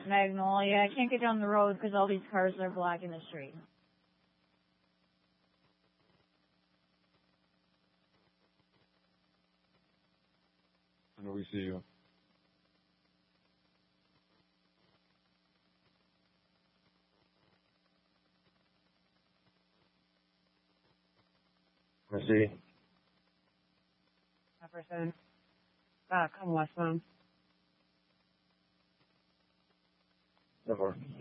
Magnolia. I can't get down the road because all these cars are blocking the street. I know we see you. I see. Jefferson. Come westbound. No more.